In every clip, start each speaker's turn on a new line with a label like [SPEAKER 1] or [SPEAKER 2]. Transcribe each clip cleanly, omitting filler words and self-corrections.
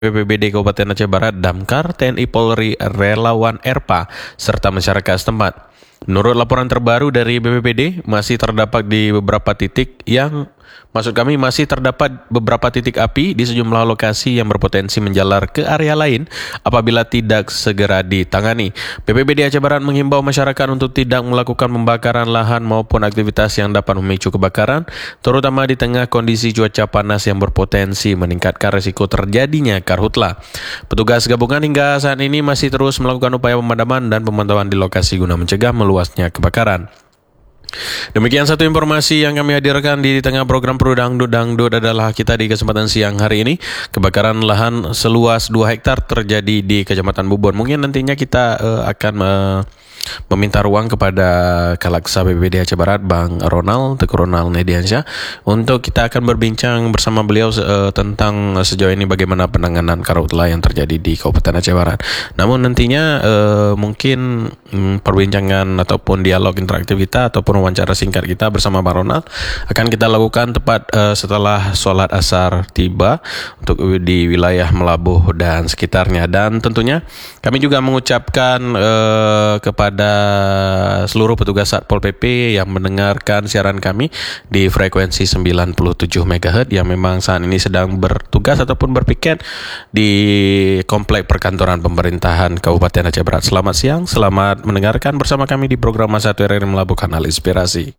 [SPEAKER 1] BPBD Kabupaten Aceh Barat, Damkar, TNI Polri, relawan ERPA, serta masyarakat setempat. Menurut laporan terbaru dari BPBD, masih terdapat beberapa titik api di sejumlah lokasi yang berpotensi menjalar ke area lain apabila tidak segera ditangani. BPBD Aceh Barat menghimbau masyarakat untuk tidak melakukan pembakaran lahan maupun aktivitas yang dapat memicu kebakaran, terutama di tengah kondisi cuaca panas yang berpotensi meningkatkan risiko terjadinya karhutla. Petugas gabungan hingga saat ini masih terus melakukan upaya pemadaman dan pemantauan di lokasi guna mencegah meluasnya kebakaran. Demikian satu informasi yang kami hadirkan di tengah program Dangdut adalah kita di kesempatan siang hari ini. Kebakaran lahan seluas 2 hektar terjadi di Kecamatan Bubon. Mungkin nantinya kita akan meminta ruang kepada Kalaksa BPBD Aceh Barat, Bang Teguh Ronald Nediansyah, untuk kita akan berbincang bersama beliau tentang sejauh ini bagaimana penanganan karhutla yang terjadi di Kabupaten Aceh Barat. Namun nantinya mungkin perbincangan ataupun dialog interaktif kita ataupun wawancara singkat kita bersama Bang Ronald akan kita lakukan tepat setelah sholat asar tiba untuk di wilayah Melabuh dan sekitarnya. Dan tentunya kami juga mengucapkan kepada seluruh petugas Satpol PP yang mendengarkan siaran kami di frekuensi 97 MHz yang memang saat ini sedang bertugas ataupun berpiket di komplek perkantoran pemerintahan Kabupaten Aceh Barat. Selamat siang, selamat mendengarkan bersama kami di program Masa RRI Melabuh Kanal Inspirasi.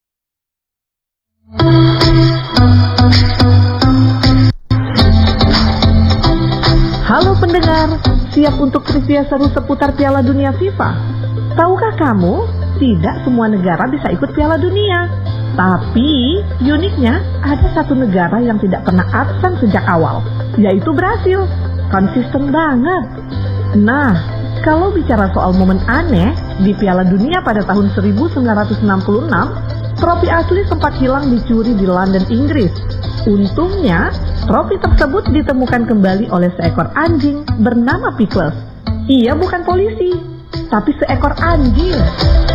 [SPEAKER 2] Halo pendengar, siap untuk trivia seru seputar Piala Dunia FIFA? Tahukah kamu, tidak semua negara bisa ikut Piala Dunia. Tapi, uniknya, ada satu negara yang tidak pernah absen sejak awal, yaitu Brasil. Konsisten banget. Nah, kalau bicara soal momen aneh, di Piala Dunia pada tahun 1966, trofi asli sempat hilang dicuri di London, Inggris. Untungnya, trofi tersebut ditemukan kembali oleh seekor anjing bernama Pickles. Ia bukan polisi, tapi seekor anjing.